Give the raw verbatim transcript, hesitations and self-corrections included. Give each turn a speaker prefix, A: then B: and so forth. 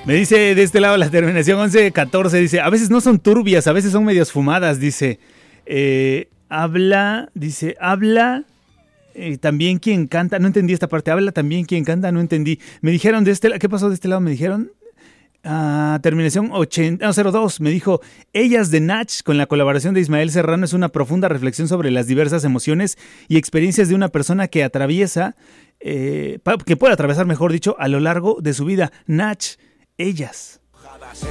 A: Me dice de este lado la terminación once catorce, dice, a veces no son turbias, a veces son medias fumadas, dice. Eh, habla, dice, habla eh, también quien canta, no entendí esta parte, habla también quien canta, no entendí. Me dijeron de este lado, ¿qué pasó de este lado? Me dijeron, ah, terminación ochenta, no, cero dos, me dijo, Ellas de Nach, con la colaboración de Ismael Serrano, es una profunda reflexión sobre las diversas emociones y experiencias de una persona que atraviesa, eh, que puede atravesar, mejor dicho, a lo largo de su vida. Nach, Ellas.